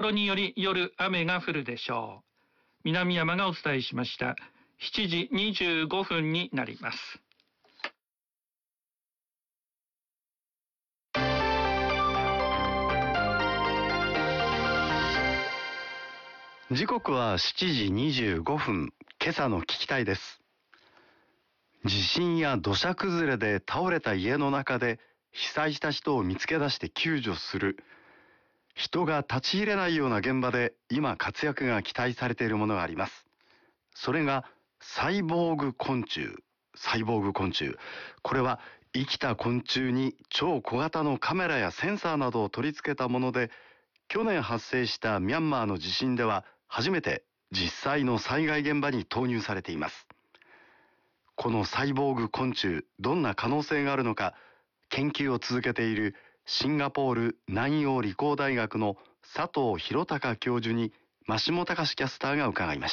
ろにより夜雨が降るでしょう。南山がお伝えしました。7時25分になります。 時刻は7時25分、今朝の聞きたいです。地震や土砂崩れで倒れた家の中で被災した人を見つけ出して救助する。人が立ち入れないような現場で今活躍が期待されているものがあります。それがサイボーグ昆虫。サイボーグ昆虫。これは生きた昆虫に超小型のカメラやセンサーなどを取り付けたもので、去年発生したミャンマーの地震では初めて実際の災害現場に投入されています。このサイボーグ昆虫、どんな可能性があるのか、研究を続けているシンガポール南洋理工大学の佐藤博隆教授に増本隆キャスターが伺いました。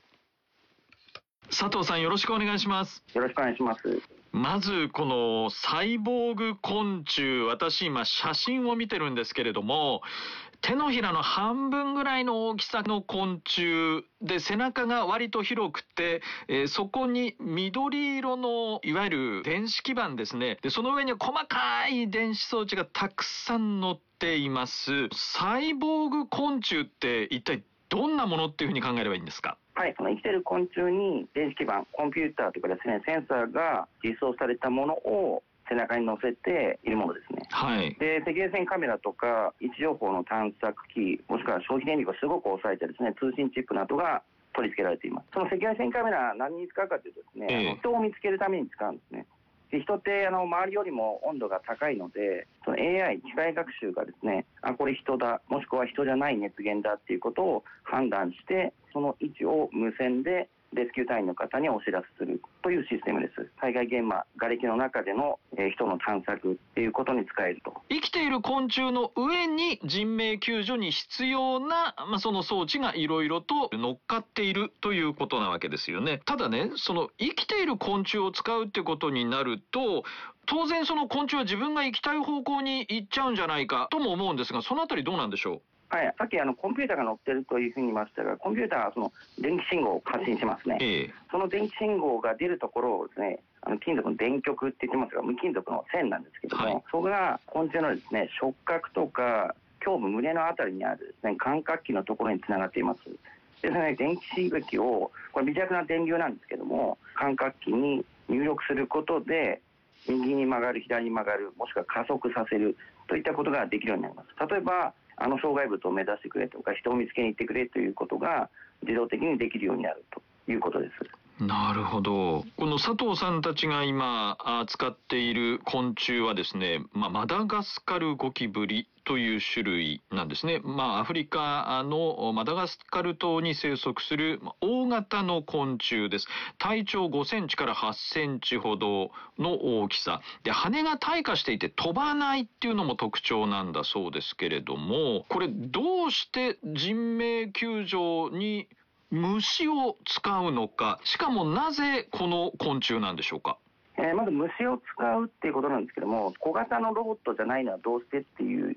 佐藤さん、よろしくお願いします。 よろしくお願いします。 まずこのサイボーグ昆虫、私今写真を見てるんですけれども、手のひらの半分ぐらいの大きさの昆虫で、背中が割と広くて、そこに緑色のいわゆる電子基板ですね。で、その上には細かい電子装置がたくさん載っています。サイボーグ昆虫って一体どんなものっていうふうに考えればいいんですか？ はい、その生きている昆虫に電子基板、コンピューターとかですね、センサーが実装されたものを背中に乗せているものですね。 はい。 で、赤外線カメラとか位置情報の探索機、もしくは消費電力をすごく抑えてですね、通信チップなどが取り付けられています。その赤外線カメラ何に使うかというとですね、人を見つけるために使うんですね。で、人って周りよりも温度が高いので、その AI 機械学習がですね、これ人だ、もしくは人じゃない熱源だっていうことを判断して、その位置を無線でレスキュー隊員の方にお知らせするというシステムです。災害現場、瓦礫の中での人の探索っていうことに使えると。 生きている昆虫の上に人命救助に必要な、その装置がいろいろと乗っかっているということなわけですよね。ただね、その生きている昆虫を使うってことになると、当然その昆虫は自分が行きたい方向に行っちゃうんじゃないかとも思うんですが、そのあたりどうなんでしょう？ はい、さっきコンピューターが載ってるというふうに言いましたが、コンピューターはその電気信号を発信しますね。その電気信号が出るところをですね、金属の電極って言ってますが、無金属の線なんですけども、はい、それが昆虫のですね、触覚とか胸部、胸のあたりにあるですね、感覚器のところにつながっています。ですね、電気刺激を、これ微弱な電流なんですけども、感覚器に入力することで、右に曲がる、左に曲がる、もしくは加速させるといったことができるようになります。例えば、障害物を目指してくれとか、人を見つけに行ってくれということが自動的にできるようになるということです。 なるほど。この佐藤さんたちが今使っている昆虫はですね、マダガスカルゴキブリという種類なんですね。アフリカのマダガスカル島に生息する大型の昆虫です。体長5センチから8センチほどの大きさで、羽が退化していて飛ばないっていうのも特徴なんだそうですけれども、これどうして人命救助に虫を使うのか、しかもなぜこの昆虫なんでしょうか？ まず虫を使うっていうことなんですけども、小型のロボットじゃないのはどうしてっていう。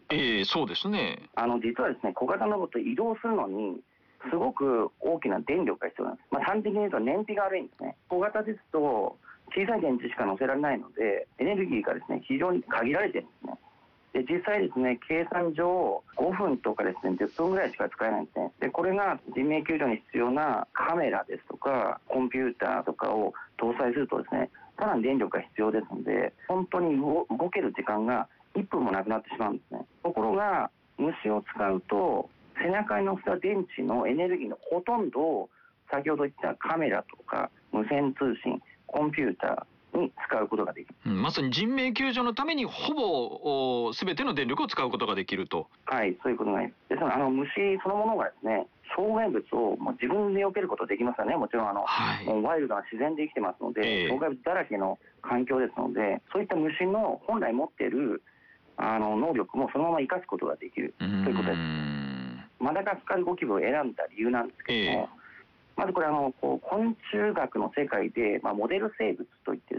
そうですね。 実はですね、小型のロボット移動するのにすごく大きな電力が必要なんです。端的に言うと燃費が悪いんですね。小型ですと小さい電池しか載せられないので、エネルギーがですね、非常に限られてるんですね。で、実際ですね、計算上5分とかですね、10分ぐらいしか使えないんですね。で、これが人命救助に必要なカメラですとかコンピューターとかを搭載するとですね、さらに電力が必要ですので、本当に動ける時間が1分もなくなってしまうんですね。ところが虫を使うと、背中に乗せた電池のエネルギーのほとんどを先ほど言ったカメラとか無線通信、コンピューターに使うことができる。 まさに人命救助のためにほぼ全ての電力を使うことができると。 はい、そういうことがあります。ですから虫そのものがですね、障害物をもう自分で避けることできますからね。もちろんワイルドな自然で生きてますので、障害物だらけの環境ですので、そういった虫の本来持っている能力もそのまま生かすことができるということです。マダガスカルゴキブリを選んだ理由なんですけども、まずこれ昆虫学の世界で、モデル生物といってですね、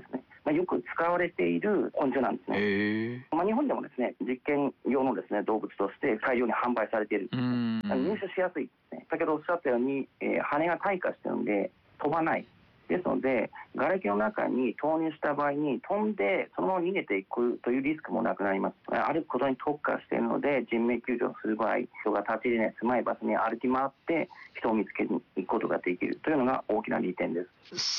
よく使われている昆虫なんですね。日本でもですね、実験用のですね、動物として大量に販売されているんですね。入手しやすいですね。先ほどおっしゃったように、羽が退化しているので飛ばない。ですので、瓦礫の中に投入した場合に飛んでそのまま逃げていくというリスクもなくなります。歩くことに特化しているので、人命救助をする場合、人が立ち入れない狭い場所に歩き回って人を見つけに行くことができるというのが大きな利点です。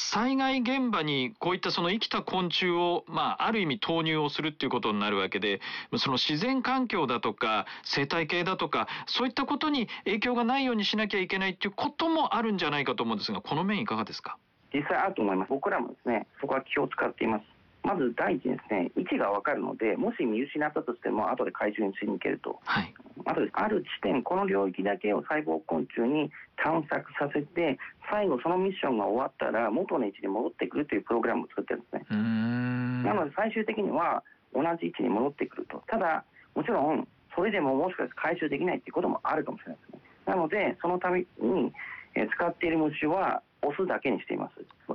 災害現場にこういったその生きた昆虫を、ある意味投入をするっていうことになるわけで、その自然環境だとか生態系だとかそういったことに影響がないようにしなきゃいけないっていうこともあるんじゃないかと思うんですが、この面いかがですか？ 実際あると思います。僕らもですね、そこは気を使っています。まず第一にですね、位置が分かるので、もし見失ったとしても後で回収にしに行けると。あとです、ある地点、この領域だけを細胞昆虫に探索させて、最後そのミッションが終わったら元の位置に戻ってくるというプログラムを作ってるんですね。なので最終的には同じ位置に戻ってくると。ただもちろんそれでももしかして回収できないということもあるかもしれないですね。なのでそのために使っている虫はオスだけにしています。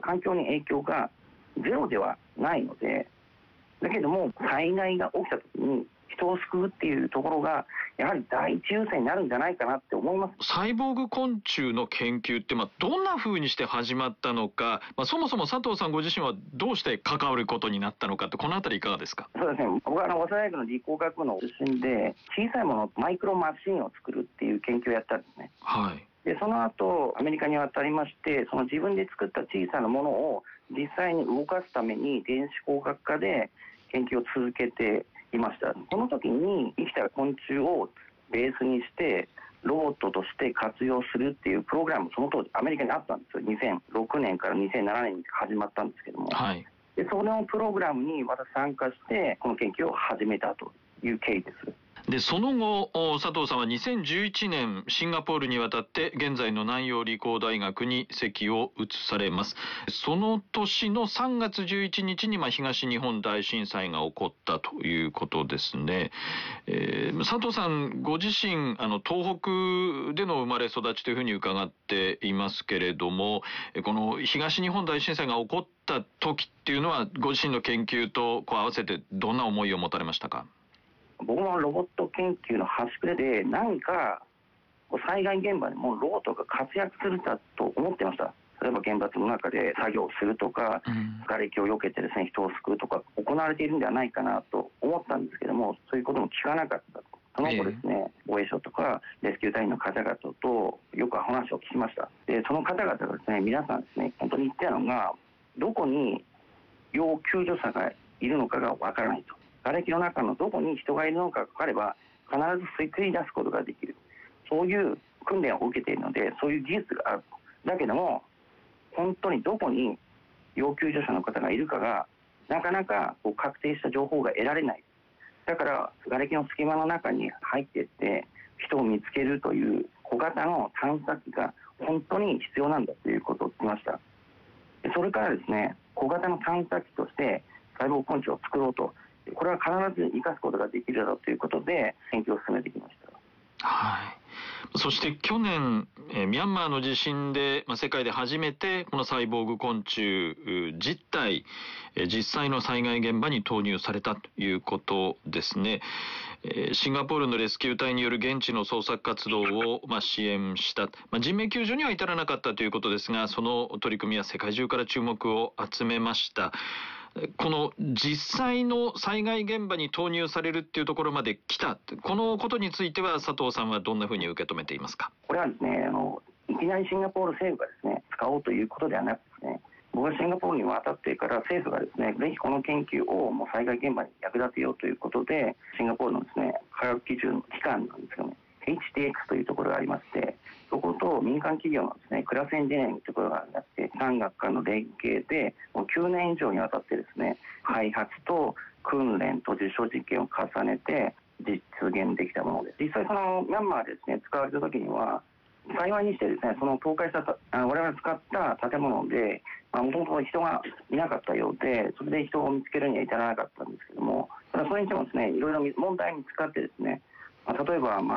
環境に影響がゼロではないので、だけども災害が起きた時に人を救うっていうところがやはり第一優先になるんじゃないかなって思います。 サイボーグ昆虫の研究って、どんな風にして始まったのか、そもそも佐藤さんご自身はどうして関わることになったのかって、このあたりいかがですか？ そうですね、僕は早稲田大学の理工学部の出身で、小さいものマイクロマシンを作るっていう研究をやったんですね。でその後アメリカに渡りまして、その自分で作った小さなものを実際に動かすために電子工学科で研究を続けていました。この時に生きた昆虫をベースにしてロボットとして活用するっていうプログラム、その当時アメリカにあったんですよ。2006年から2007年に始まったんですけども、でそのプログラムに私参加してこの研究を始めたという経緯です。 でその後佐藤さんは2011年シンガポールに渡って現在の南洋理工大学に籍を移されます。その年の3月11日に東日本大震災が起こったということですね。佐藤さんご自身東北での生まれ育ちというふうに伺っていますけれども、この東日本大震災が起こった時っていうのはご自身の研究と合わせてどんな思いを持たれましたか？ 僕もロボット研究の端くれで何か災害現場でもロボットが活躍するんだと思ってました。例えば原発の中で作業をするとか、瓦礫を避けてですね、人を救うとか行われているんではないかなと思ったんですけども、そういうことも聞かなかった。その後ですね、防衛省とかレスキュー隊員の方々とよく話を聞きました。でその方々がですね、皆さんですね、本当に言ってたのが、どこに要救助者がいるのかがわからないと。瓦礫の中のどこに人がいるのかが分かれば必ず救い出すことができる、そういう訓練を受けているので、そういう技術がある。だけども本当にどこに要救助者の方がいるかがなかなか確定した情報が得られない。だから瓦礫の隙間の中に入っていって人を見つけるという小型の探査機が本当に必要なんだということを聞きました。それからですね、小型の探査機として細胞昆虫を作ろうと、これは必ず生かすことができるだろうということで研究を進めてきました。 そして去年ミャンマーの地震で、世界で初めてこのサイボーグ昆虫実体実際の災害現場に投入されたということですね。シンガポールのレスキュー隊による現地の捜索活動を支援した、人命救助には至らなかったということですが、その取り組みは世界中から注目を集めました。この実際の災害現場に投入されるっていうところまで来た、このことについては佐藤さんはどんなふうに受け止めていますか？ これはですね、いきなりシンガポール政府がですね使おうということではなくですね、僕がシンガポールに渡ってから政府がですね、ぜひこの研究をもう災害現場に役立てようということで、シンガポールのですね科学技術の機関なんですけどね、HTX というところがありまして、そこと民間企業のですねクラスエンジニアリングというところがありまして、産学官の連携でもう9年以上にわたってですね、開発と訓練と実証実験を重ねて実現できたものです。実際そのミャンマーでですね使われた時には幸いにしてですね、その倒壊した我々が使った建物でもともと人がいなかったようで、それで人を見つけるには至らなかったんですけども、ただそれにしてもですね、いろいろ問題に使ってですね、例えば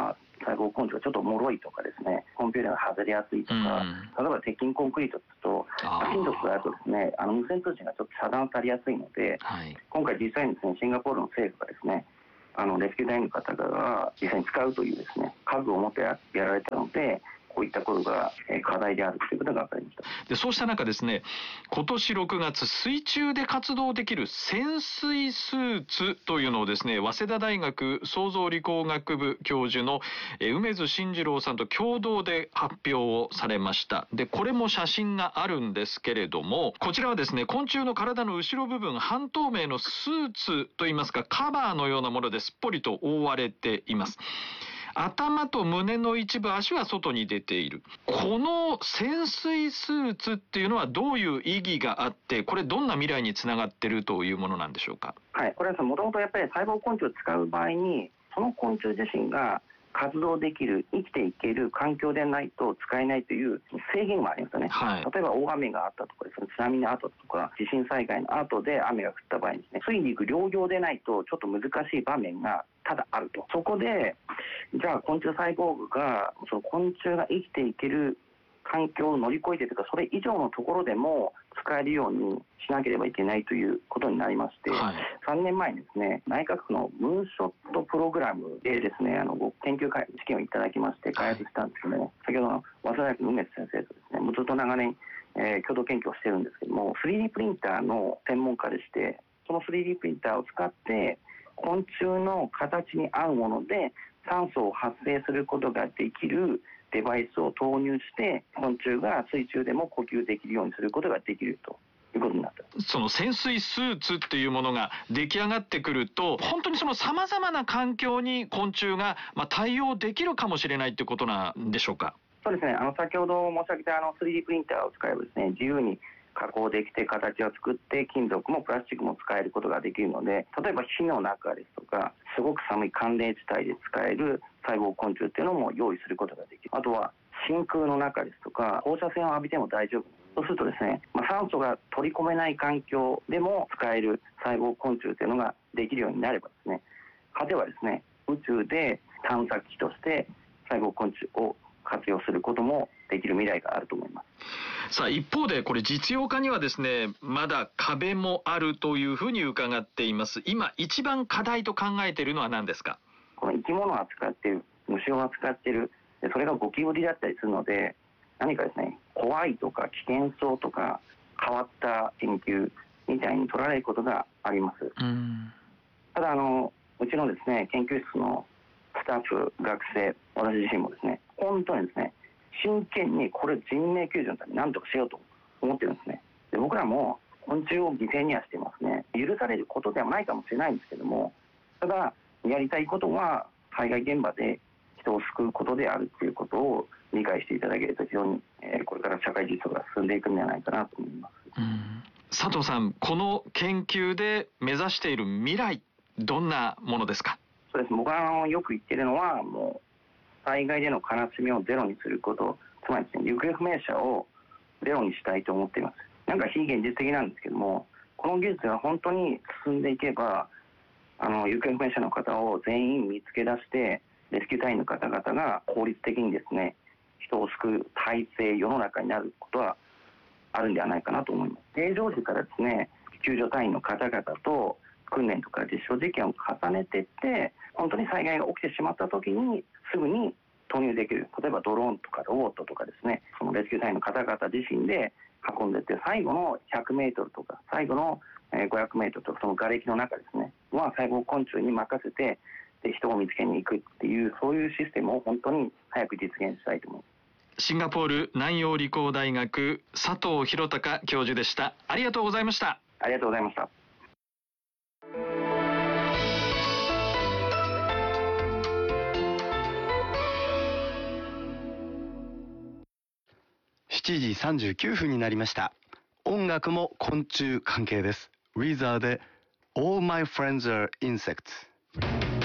細胞昆虫がちょっと脆いとかですね、コンピューターが外れやすいとか、例えば鉄筋コンクリートですと金属があるとですね、無線通信がちょっと遮断されやすいので、今回実際にですね、シンガポールの政府がですね、レスキュー隊員の方が実際に使うというですね、覚悟を持ってやられたので、こういったことが課題であるということが分かりました。 で、そうした中ですね、今年6月、水中で活動できる潜水スーツというのをですね、早稲田大学創造理工学部教授の梅津慎次郎さんと共同で発表をされました。で、これも写真があるんですけれども、こちらはですね、昆虫の体の後ろ部分、半透明のスーツといいますか、カバーのようなものですっぽりと覆われています。頭と胸の一部、足は外に出ている。この潜水スーツっていうのはどういう意義があって、これどんな未来につながっているというものなんでしょうか。 はい、これはもともとやっぱり細胞昆虫を使う場合に、その昆虫自身が活動できる、生きていける環境でないと使えないという制限もありますよね。例えば大雨があったとかですね、津波の後とか地震災害の後で雨が降った場合にですね、水陸両用でないとちょっと難しい場面が多々あると。そこでじゃあ昆虫細胞部がその昆虫が生きていける環境を乗り越えてというか、それ以上のところでも使えるようにしなければいけないということになりまして、3年前にですね、内閣府のムーンショットプログラムでですね、研究試験をいただきまして開発したんですけども、先ほどの早稲田大学の梅津先生とですね、もうずっと長年、共同研究をしてるんですけども、3D プリンターの専門家でして、その 3D プリンターを使って昆虫の形に合うもので酸素を発生することができるデバイスを投入して昆虫が水中でも呼吸できるようにすることができるということになった。 その潜水スーツっていうものが出来上がってくると、本当にそのさまざまな環境に昆虫が対応できるかもしれないってことなんでしょうか。 そうですね、先ほど申し上げた3D プリンターを使えばですね、自由に加工できて形を作って金属もプラスチックも使えることができるので、例えば火の中ですとかすごく寒い寒冷地帯で使える細胞昆虫っていうのも用意することができる。あとは真空の中ですとか放射線を浴びても大丈夫。そうするとですね、酸素が取り込めない環境でも使える細胞昆虫というのができるようになればですね、果てはですね、宇宙で探索機として細胞昆虫を活用することもできる未来があると思います。 さあ、一方でこれ実用化にはですね、まだ壁もあるというふうに伺っています。今一番課題と考えているのは何ですか。 この生き物を扱っている、虫を扱っている、それがゴキブリだったりするので、何かですね、怖いとか危険そうとか変わった研究みたいに取られることがあります。ただうちのですね、研究室のスタッフ、学生、私自身もですね、本当にですね、真剣にこれ人命救助のために何とかしようと思ってるんですね。で、僕らも昆虫を犠牲にはしてますね。許されることではないかもしれないんですけども、ただやりたいことは災害現場で人を救うことであるということを理解していただけると非常に、これから社会実装が進んでいくんじゃないかなと思います。 佐藤さん、この研究で目指している未来、どんなものですか。 そうです。僕はよく言ってるのは、もう災害での悲しみをゼロにすること、つまりですね、行方不明者をゼロにしたいと思っています。なんか非現実的なんですけども、この技術が本当に進んでいけば、行方不明者の方を全員見つけ出してレスキュー隊員の方々が効率的にですね、人を救う体制、世の中になることはあるんではないかなと思います。平常時からですね、救助隊員の方々と訓練とか実証実験を重ねていって、本当に災害が起きてしまった時にすぐに投入できる、例えばドローンとかロボットとかですね、そのレスキュー隊員の方々自身で運んでいって、最後の100メートルとか最後の500メートルとかその瓦礫の中ですねは細胞昆虫に任せて、で人を見つけに行くっていう、そういうシステムを本当に早く実現したいと思います。 シンガポール南洋理工大学佐藤博隆教授でした。ありがとうございました。 ありがとうございました。 7時39分になりました。音楽も昆虫関係です。ウィザーで All My Friends Are Insects。